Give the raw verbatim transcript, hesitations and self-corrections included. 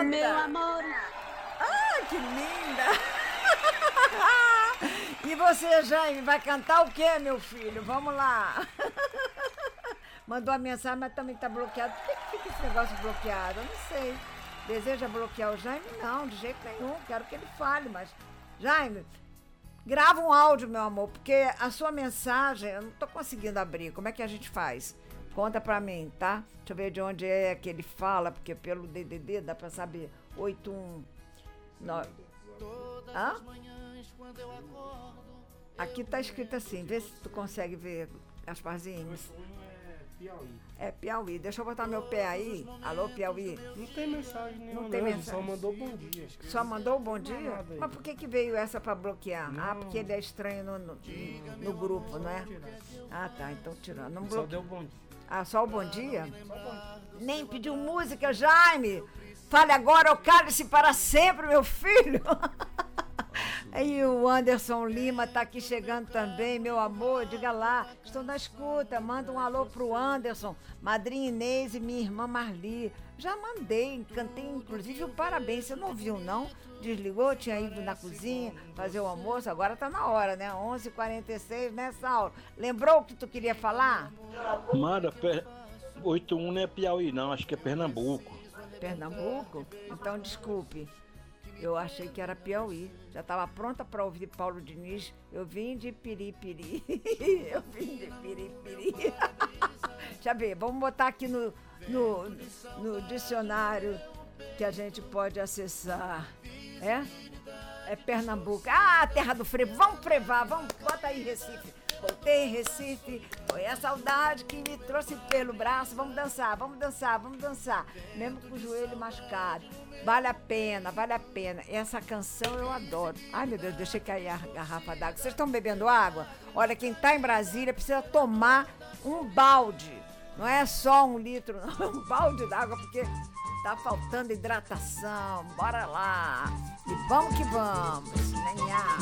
meu amor. Ah, que linda! E você, Jaime, vai cantar o quê, meu filho? Vamos lá. Mandou a mensagem, mas também tá bloqueado. Por que, que fica esse negócio bloqueado? Eu não sei. Deseja bloquear o Jaime? Não, de jeito nenhum. Quero que ele fale, mas... Jaime, grava um áudio, meu amor, porque a sua mensagem eu não tô conseguindo abrir. Como é que a gente faz? Conta pra mim, tá? Deixa eu ver de onde é que ele fala, porque pelo D D D dá pra saber. oito um nove... Hã? Aqui tá escrito assim, vê se tu consegue ver, Gasparzinho. Piauí. É Piauí. Deixa eu botar meu pé aí. Alô, Piauí. Não tem mensagem nenhuma, Não tem não, mensagem. só mandou bom dia. Só mandou o bom dia? nada aí. Mas por que que veio essa pra bloquear? Não. Ah, porque ele é estranho no, no, no grupo, não é? Ah, tá, então tirando. Não Só bloque... deu bom dia. Ah, só o bom dia? Nem pediu música, Jaime. Fale agora ou cale-se para sempre, meu filho. E o Anderson Lima tá aqui chegando também, meu amor, diga lá, estou na escuta, manda um alô pro Anderson, madrinha Inês e minha irmã Marli. Já mandei, cantei inclusive o parabéns, você não ouviu não? Desligou, tinha ido na cozinha fazer o almoço, agora tá na hora, né? onze e quarenta e seis, né, Saulo? Lembrou o que tu queria falar? Mara, per... oito um não é Piauí não, acho que é Pernambuco. Pernambuco? Então desculpe. Eu achei que era Piauí. Já estava pronta para ouvir Paulo Diniz. Eu vim de piripiri. Eu vim de piripiri. Deixa eu ver, vamos botar aqui no, no, no dicionário que a gente pode acessar. É? É Pernambuco. Ah, terra do frevo. Vamos frevar, vamos, bota aí Recife. Voltei em Recife, foi a saudade que me trouxe pelo braço. Vamos dançar, vamos dançar, vamos dançar. Mesmo com o joelho machucado. Vale a pena, vale a pena. Essa canção eu adoro. Ai, meu Deus, deixei cair a garrafa d'água. Vocês estão bebendo água? Olha, quem tá em Brasília precisa tomar um balde. Não é só um litro, não. Um balde d'água, porque tá faltando hidratação. Bora lá. E vamos que vamos. Nenhá.